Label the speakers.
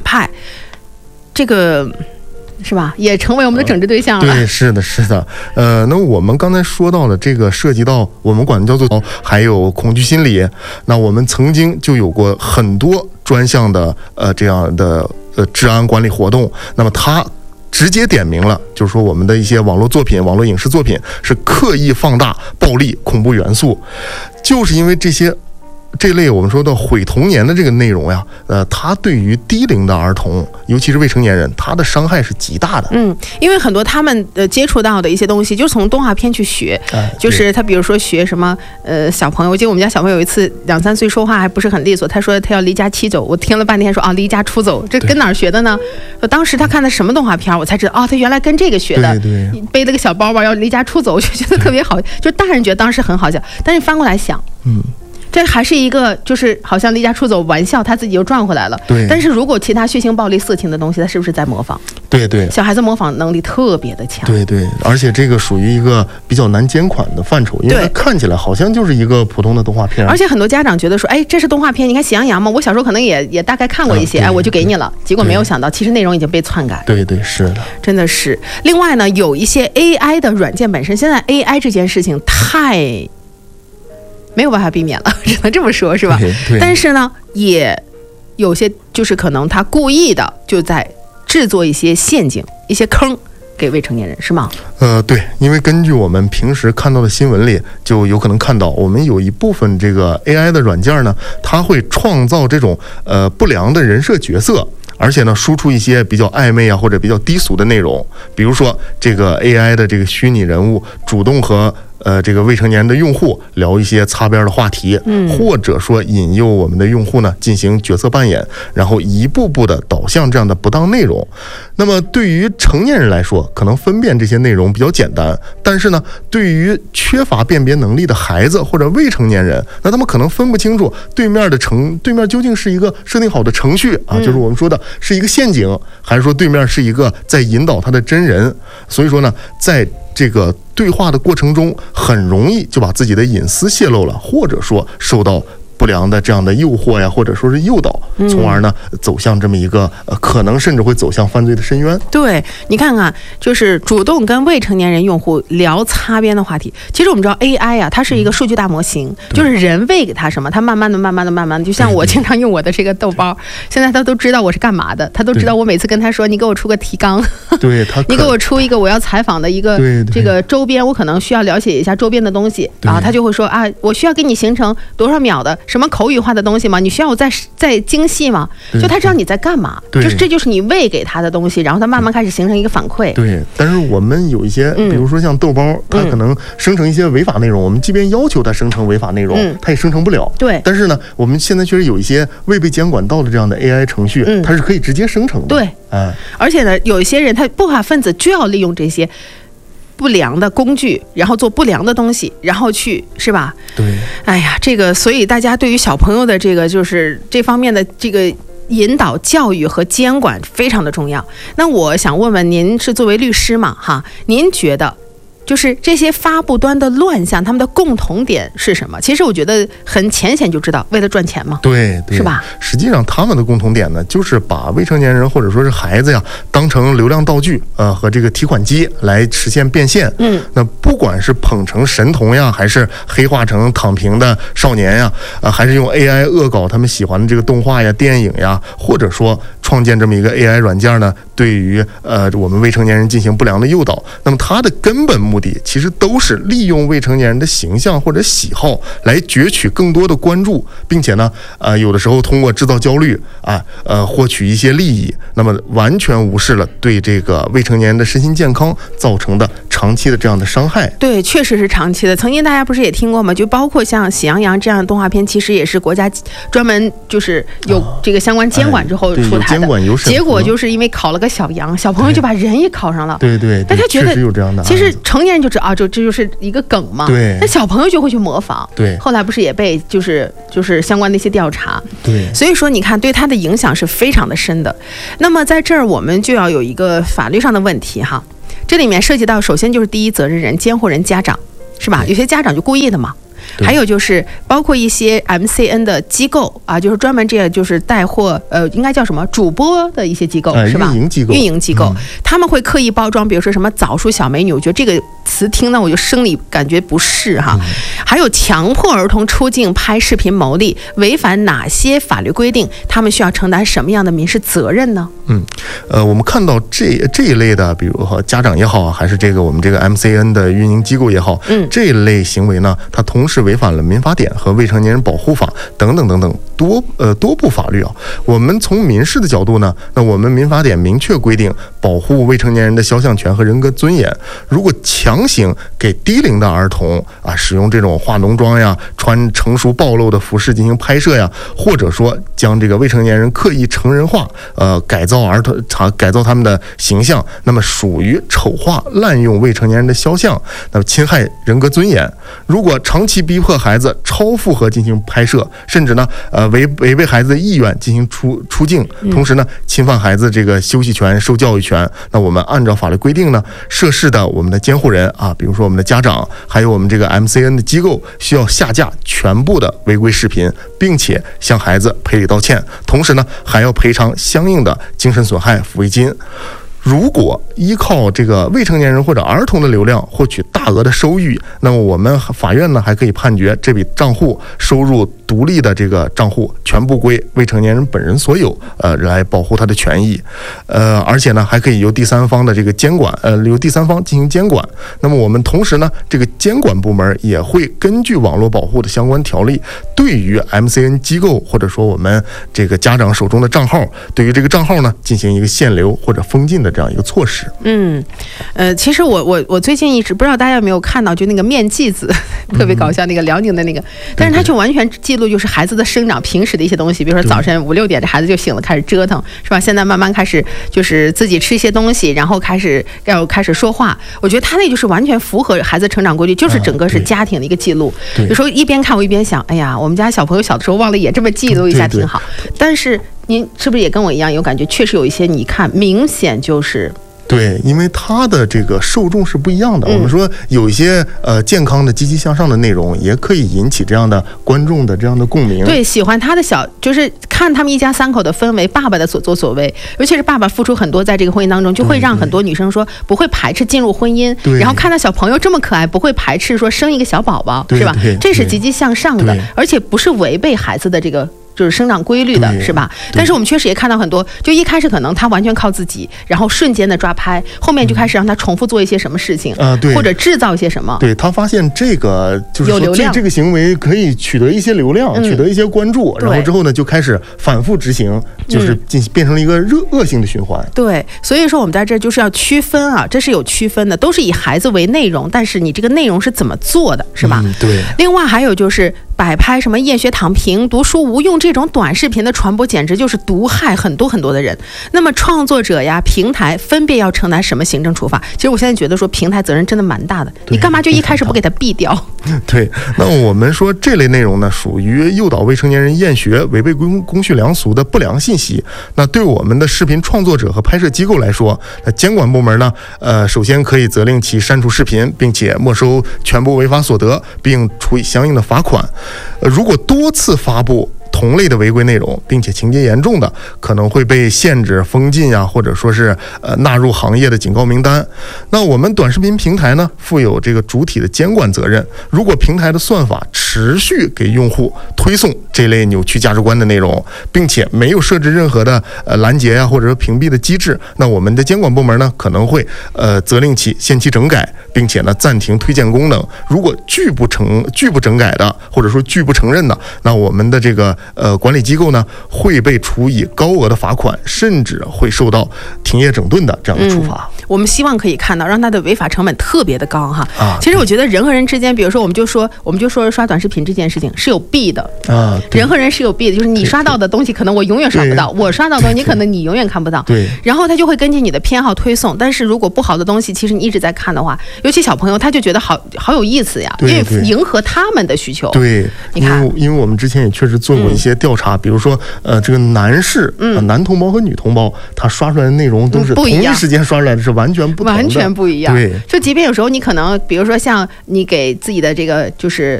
Speaker 1: 派，这个是吧？也成为我们的整治对象了。
Speaker 2: 对，是的，是的。那我们刚才说到的这个涉及到我们管叫做还有恐惧心理，那我们曾经就有过很多专项的这样的治安管理活动。那么它直接点明了，就是说我们的一些网络作品、网络影视作品是刻意放大暴力、恐怖元素，就是因为这类我们说的毁童年的这个内容呀，它对于低龄的儿童，尤其是未成年人，它的伤害是极大的。
Speaker 1: 因为很多他们接触到的一些东西，就是从动画片去学，就是他比如说学什么小朋友，我记得我们家小朋友有一次2、3岁说话还不是很利索，他说他要离家出走，我听了半天说离家出走，这跟哪儿学的呢？当时他看的什么动画片，我才知道他原来跟这个学的。
Speaker 2: 对，
Speaker 1: 背了个小包包要离家出走，我就觉得特别好，就大人觉得当时很好笑，但是翻过来想，这还是一个就是好像离家出走玩笑，他自己又赚回来了。
Speaker 2: 对。
Speaker 1: 但是如果其他血腥暴力色情的东西，他是不是在模仿？
Speaker 2: 对。
Speaker 1: 小孩子模仿能力特别的强。
Speaker 2: 对，而且这个属于一个比较难监管的范畴，因为它看起来好像就是一个普通的动画片。
Speaker 1: 而且很多家长觉得说，这是动画片，你看《喜羊羊》嘛，我小时候可能也大概看过一些，我就给你了。结果没有想到，其实内容已经被篡改。
Speaker 2: 对，是的，
Speaker 1: 真的是。另外呢，有一些 AI 的软件本身，现在 AI 这件事情太没有办法避免了，只能这么说，是吧？但是呢，也有些就是可能他故意的就在制作一些陷阱、一些坑给未成年人，是吗？
Speaker 2: 对，因为根据我们平时看到的新闻里，就有可能看到我们有一部分这个 AI 的软件呢，它会创造这种不良的人设角色。而且呢，输出一些比较暧昧啊或者比较低俗的内容，比如说这个 AI 的这个虚拟人物主动和这个未成年的用户聊一些擦边的话题，或者说引诱我们的用户呢进行角色扮演，然后一步步的导向这样的不当内容。那么对于成年人来说，可能分辨这些内容比较简单，但是呢，对于缺乏辨别能力的孩子或者未成年人，那他们可能分不清楚对面究竟是一个设定好的程序啊，就是我们说的是一个陷阱，还是说对面是一个在引导他的真人。所以说呢，在这个对话的过程中，很容易就把自己的隐私泄露了，或者说受到不良的这样的诱惑呀，或者说是诱导，从而呢走向这么一个可能甚至会走向犯罪的深渊。
Speaker 1: 对，你看看，就是主动跟未成年人用户聊擦边的话题。其实我们知道 AI 啊，它是一个数据大模型，就是人喂给它什么，它慢慢的，就像我经常用我的这个豆包，现在它都知道我是干嘛的，它都知道我每次跟它说你给我出个提纲，
Speaker 2: 对，
Speaker 1: 你给我出一个我要采访的一个这个周边，我可能需要了解一下周边的东西，然后它就会说我需要给你形成多少秒的什么口语化的东西吗？你需要我再精细吗？就他知道你在干嘛，这就是你喂给他的东西，然后他慢慢开始形成一个反馈。
Speaker 2: 对，但是我们有一些，比如说像豆包，它可能生成一些违法内容，我们即便要求它生成违法内容，它也生成不了。
Speaker 1: 对，
Speaker 2: 但是呢，我们现在确实有一些未被监管到的这样的 AI 程序，它是可以直接生成的。
Speaker 1: 对，而且呢，有一些人他不法分子就要利用这些不良的工具，然后做不良的东西，然后去，是吧？
Speaker 2: 对。
Speaker 1: 哎呀，这个，所以大家对于小朋友的这个就是这方面的这个引导教育和监管非常的重要。那我想问问您，是作为律师嘛，哈，您觉得就是这些发布端的乱象，他们的共同点是什么？其实我觉得很浅显就知道，为了赚钱嘛，
Speaker 2: 对，
Speaker 1: 是吧？
Speaker 2: 实际上他们的共同点呢，就是把未成年人或者说是孩子呀，当成流量道具和这个提款机来实现变现。那不管是捧成神童呀，还是黑化成躺平的少年呀，还是用 AI 恶搞他们喜欢的这个动画呀、电影呀，或者说创建这么一个 AI 软件呢，对于我们未成年人进行不良的诱导，那么它的根本目的其实都是利用未成年人的形象或者喜好来攫取更多的关注，并且呢，有的时候通过制造焦虑获取一些利益，那么完全无视了对这个未成年人的身心健康造成的长期的这样的伤害。
Speaker 1: 对，确实是长期的。曾经大家不是也听过吗？就包括像《喜羊羊》这样的动画片，其实也是国家专门就是有这个相关监管之后出台的。结果就是因为烤了个小羊，小朋友就把人也烤上了。
Speaker 2: 对，
Speaker 1: 但他觉得
Speaker 2: 有这样的，
Speaker 1: 其实成年人就知道这就是一个梗嘛。
Speaker 2: 对，
Speaker 1: 那小朋友就会去模仿。
Speaker 2: 对，
Speaker 1: 后来不是也被就是相关的一些调查。
Speaker 2: 对，
Speaker 1: 所以说你看对他的影响是非常的深的。那么在这儿我们就要有一个法律上的问题哈，这里面涉及到首先就是第一责任人、监护人、家长，是吧？有些家长就故意的嘛。 还有就是包括一些 MCN 的机构啊，就是专门这样就是带货，应该叫什么主播的一些机构是吧？运营机构，他们会刻意包装，比如说什么早熟小美女，我觉得这个词听到我就生理感觉不适哈。还有强迫儿童出境拍视频牟利，违反哪些法律规定？他们需要承担什么样的民事责任呢？
Speaker 2: 我们看到这一类的，比如说家长也好，还是这个我们这个 MCN 的运营机构也好，这一类行为呢，它同时违反了民法典和未成年人保护法等等等等多部法律啊。我们从民事的角度呢，那我们民法典明确规定保护未成年人的肖像权和人格尊严。如果强行给低龄的儿童啊使用这种化浓妆呀、穿成熟暴露的服饰进行拍摄呀，或者说将这个未成年人刻意成人化，改造他们的形象，那么属于丑化、滥用未成年人的肖像，那么侵害人格尊严。如果长期逼迫孩子超负荷进行拍摄，甚至呢，违背孩子的意愿进行出境，同时呢，侵犯孩子这个休息权、受教育权，那我们按照法律规定呢，涉事的我们的监护人啊，比如说我们的家长，还有我们这个 MCN 的机构，需要下架全部的违规视频，并且向孩子赔礼道歉，同时呢，还要赔偿相应的精神损害抚慰金。如果依靠这个未成年人或者儿童的流量获取大额的收益，那么我们法院呢还可以判决这笔账户收入独立的这个账户全部归未成年人本人所有，来保护他的权益，而且呢还可以由第三方的这个监管，由第三方进行监管。那么我们同时呢，这个监管部门也会根据网络保护的相关条例，对于 MCN 机构或者说我们这个家长手中的账号，对于这个账号呢进行一个限流或者封禁的这样一个措施。
Speaker 1: 其实我最近一直不知道大家有没有看到，就那个面记子特别搞笑，那个辽宁的那个，但是他就完全记录就是孩子的生长平时的一些东西，比如说早晨5、6点这孩子就醒了，开始折腾，是吧？现在慢慢开始就是自己吃一些东西，然后开始说话。我觉得他那就是完全符合孩子成长规律，就是整个是家庭的一个记录。有时候一边看我一边想，哎呀，我们家小朋友小的时候忘了也这么记录一下挺好。但是您是不是也跟我一样有感觉？确实有一些你看明显就是。
Speaker 2: 对，因为它的这个受众是不一样的。我们说有一些健康的、积极向上的内容，也可以引起这样的观众的这样的共鸣。
Speaker 1: 对，喜欢他的就是看他们一家3口的氛围，爸爸的所作所为，尤其是爸爸付出很多在这个婚姻当中，就会让很多女生说不会排斥进入婚姻，然后看到小朋友这么可爱，不会排斥说生一个小宝宝，是吧？这是积极向上的，而且不是违背孩子的这个。就是生长规律的，是吧？但是我们确实也看到很多，就一开始可能他完全靠自己，然后瞬间的抓拍，后面就开始让他重复做一些什么事情，或者制造一些什么。
Speaker 2: 对，他发现这个就是
Speaker 1: 有流量，
Speaker 2: 这个行为可以取得一些流量，取得一些关注，然后之后呢就开始反复执行，就是变成了一个恶性的循环。
Speaker 1: 对，所以说我们在这就是要区分啊，这是有区分的，都是以孩子为内容，但是你这个内容是怎么做的，是吧？
Speaker 2: 对。
Speaker 1: 另外还有就是摆拍什么厌学躺平、读书无用这种短视频的传播，简直就是毒害很多很多的人。那么创作者呀、平台分别要承担什么行政处罚？其实我现在觉得说平台责任真的蛮大的，你干嘛就一开始不给他毙掉？
Speaker 2: 对，那我们说这类内容呢，属于诱导未成年人厌学、违背公序良俗的不良信息。那对我们的视频创作者和拍摄机构来说，那监管部门呢，首先可以责令其删除视频，并且没收全部违法所得，并处以相应的罚款。如果多次发布同类的违规内容，并且情节严重的，可能会被限制、封禁呀，或者说是纳入行业的警告名单。那我们短视频平台呢，负有这个主体的监管责任。如果平台的算法持续给用户推送这类扭曲价值观的内容，并且没有设置任何的拦截呀，或者说屏蔽的机制，那我们的监管部门呢，可能会责令其限期整改，并且呢暂停推荐功能。如果拒不整改的，或者说拒不承认的，那我们的这个管理机构呢会被处以高额的罚款，甚至会受到停业整顿的这样的处罚。
Speaker 1: 我们希望可以看到让它的违法成本特别的高哈。其实我觉得人和人之间，比如说我们就说刷短视频这件事情是有弊的啊，人和人是有弊的，就是你刷到的东西可能我永远刷不到，我刷到的东西可能你永远看不到。
Speaker 2: 对，
Speaker 1: 然后他就会根据你的偏好推送，但是如果不好的东西，其实你一直在看的话，尤其小朋友他就觉得好有意思呀，因为迎合他们的需求。
Speaker 2: 对，
Speaker 1: 你看，
Speaker 2: 因为我们之前也确实做过一些调查，比如说这个男士，男同胞和女同胞，他刷出来的内容都是同一时间刷出来的，是完全不同的，
Speaker 1: 完全不一样。
Speaker 2: 对，
Speaker 1: 就即便有时候你可能，比如说像你给自己的这个就是